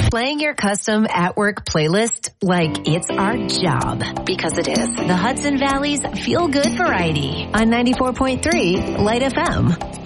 Playing your custom at-work playlist like it's our job. Because it is. The Hudson Valley's feel-good variety on 94.3 Light FM.